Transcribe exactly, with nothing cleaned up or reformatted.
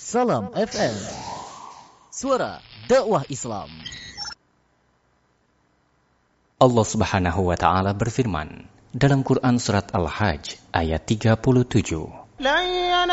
Salam F M, suara dakwah Islam. Allah Subhanahu wa taala berfirman dalam Quran surat Al-Hajj ayat tiga puluh tujuh.